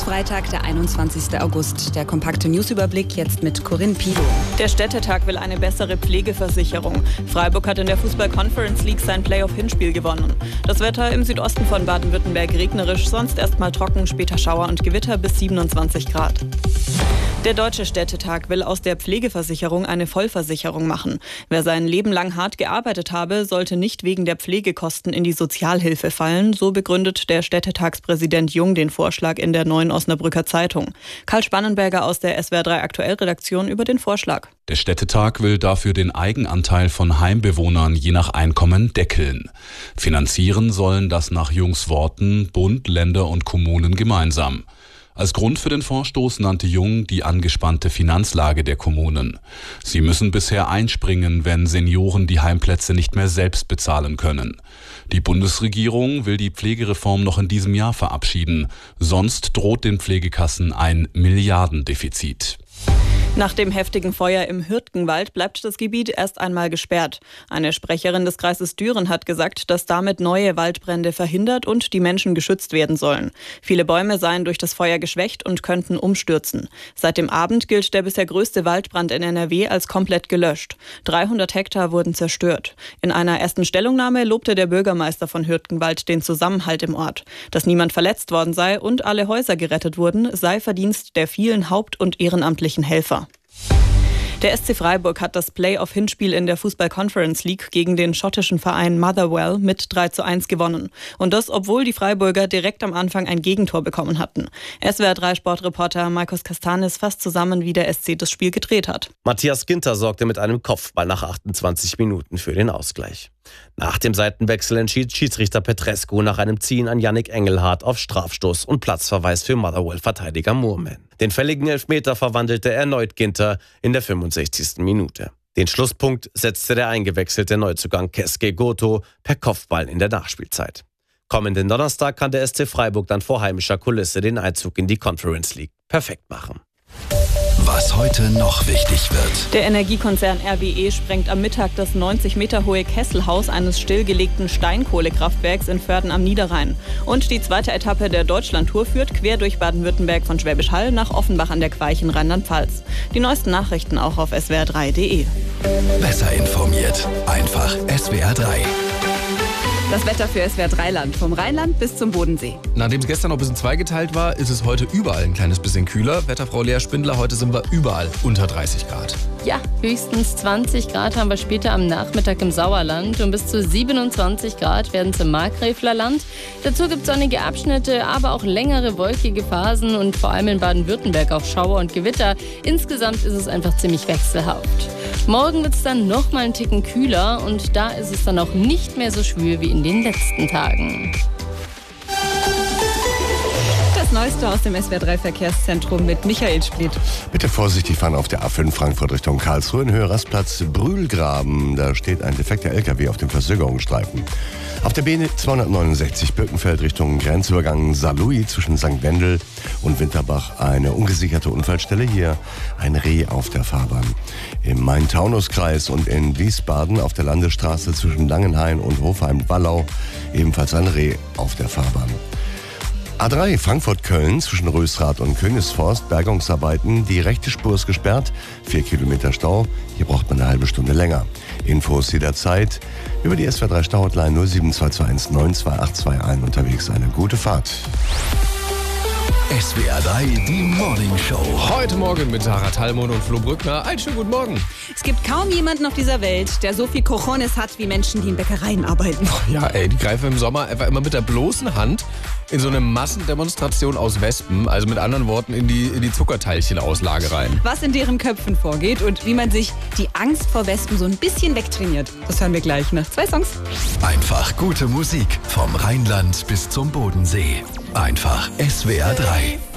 ist Freitag, der 21. August. Der kompakte Newsüberblick jetzt mit Corinne Pilo. Der Städtetag will eine bessere Pflegeversicherung. Freiburg hat in der Fußball-Conference League sein Playoff-Hinspiel gewonnen. Das Wetter im Südosten von Baden-Württemberg regnerisch, sonst erstmal trocken, später Schauer und Gewitter bis 27 Grad. Der Deutsche Städtetag will aus der Pflegeversicherung eine Vollversicherung machen. Wer sein Leben lang hart gearbeitet habe, sollte nicht wegen der Pflegekosten in die Sozialhilfe fallen. So begründet der Städtetagspräsident Jung den Vorschlag in der Neuen Osnabrücker Zeitung. Karl Spannenberger aus der SWR3 Aktuell-Redaktion über den Vorschlag. Der Städtetag will dafür den Eigenanteil von Heimbewohnern je nach Einkommen deckeln. Finanzieren sollen das nach Jungs Worten Bund, Länder und Kommunen gemeinsam. Als Grund für den Vorstoß nannte Jung die angespannte Finanzlage der Kommunen. Sie müssen bisher einspringen, wenn Senioren die Heimplätze nicht mehr selbst bezahlen können. Die Bundesregierung will die Pflegereform noch in diesem Jahr verabschieden. Sonst droht den Pflegekassen ein Milliardendefizit. Nach dem heftigen Feuer im Hürtgenwald bleibt das Gebiet erst einmal gesperrt. Eine Sprecherin des Kreises Düren hat gesagt, dass damit neue Waldbrände verhindert und die Menschen geschützt werden sollen. Viele Bäume seien durch das Feuer geschwächt und könnten umstürzen. Seit dem Abend gilt der bisher größte Waldbrand in NRW als komplett gelöscht. 300 Hektar wurden zerstört. In einer ersten Stellungnahme lobte der Bürgermeister von Hürtgenwald den Zusammenhalt im Ort. Dass niemand verletzt worden sei und alle Häuser gerettet wurden, sei Verdienst der vielen haupt- und ehrenamtlichen Helfer. Der SC Freiburg hat das Playoff-Hinspiel in der Fußball-Conference League gegen den schottischen Verein Motherwell mit 3:1 gewonnen. Und das, obwohl die Freiburger direkt am Anfang ein Gegentor bekommen hatten. SWR3-Sportreporter Markus Castanis fasst zusammen, wie der SC das Spiel gedreht hat. Matthias Ginter sorgte mit einem Kopfball nach 28 Minuten für den Ausgleich. Nach dem Seitenwechsel entschied Schiedsrichter Petrescu nach einem Ziehen an Yannick Engelhardt auf Strafstoß und Platzverweis für Motherwell-Verteidiger Moorman. Den fälligen Elfmeter verwandelte erneut Ginter in der 65. Minute. Den Schlusspunkt setzte der eingewechselte Neuzugang Keske Goto per Kopfball in der Nachspielzeit. Kommenden Donnerstag kann der SC Freiburg dann vor heimischer Kulisse den Einzug in die Conference League perfekt machen. Was heute noch wichtig wird. Der Energiekonzern RWE sprengt am Mittag das 90 Meter hohe Kesselhaus eines stillgelegten Steinkohlekraftwerks in Vörden am Niederrhein. Und die zweite Etappe der Deutschlandtour führt quer durch Baden-Württemberg von Schwäbisch Hall nach Offenbach an der Queich in Rheinland-Pfalz. Die neuesten Nachrichten auch auf swr3.de. Besser informiert. Einfach SWR3. Das Wetter für SWR3-Land, vom Rheinland bis zum Bodensee. Nachdem es gestern noch ein bisschen zweigeteilt war, ist es heute überall ein kleines bisschen kühler. Wetterfrau Lea Spindler, heute sind wir überall unter 30 Grad. Ja, höchstens 20 Grad haben wir später am Nachmittag im Sauerland und bis zu 27 Grad werden es im Markgräflerland. Dazu gibt es sonnige Abschnitte, aber auch längere wolkige Phasen und vor allem in Baden-Württemberg auch Schauer und Gewitter. Insgesamt ist es einfach ziemlich wechselhaft. Morgen wird es dann noch mal einen Ticken kühler und da ist es dann auch nicht mehr so schwül wie in den letzten Tagen. Das Neueste aus dem SWR3-Verkehrszentrum mit Michael Splitt. Bitte vorsichtig fahren auf der A5 Frankfurt Richtung Karlsruhe in Höhe Rastplatz Brühlgraben. Da steht ein defekter LKW auf dem Verzögerungsstreifen. Auf der B269 Birkenfeld Richtung Grenzübergang Saarlouis zwischen St. Wendel und Winterbach eine ungesicherte Unfallstelle. Hier ein Reh auf der Fahrbahn. Im Main-Taunus-Kreis und in Wiesbaden auf der Landesstraße zwischen Langenhain und Hofheim-Wallau ebenfalls ein Reh auf der Fahrbahn. A3 Frankfurt-Köln zwischen Rösrath und Königsforst, Bergungsarbeiten, die rechte Spur ist gesperrt, 4 Kilometer Stau, hier braucht man eine halbe Stunde länger. Infos jederzeit über die SWR3 Stau-Hotline 07221 92821 unterwegs. Eine gute Fahrt. SWR3, die Morning Show. Heute Morgen mit Sarah Tallmund und Flo Brückner. Einen schönen guten Morgen. Es gibt kaum jemanden auf dieser Welt, der so viel Cojones hat wie Menschen, die in Bäckereien arbeiten. Ja, die greifen im Sommer einfach immer mit der bloßen Hand in so eine Massendemonstration aus Wespen, also mit anderen Worten in die Zuckerteilchenauslage rein. Was in deren Köpfen vorgeht und wie man sich die Angst vor Wespen so ein bisschen wegtrainiert, das hören wir gleich nach 2 Songs. Einfach gute Musik vom Rheinland bis zum Bodensee. Einfach SWR3.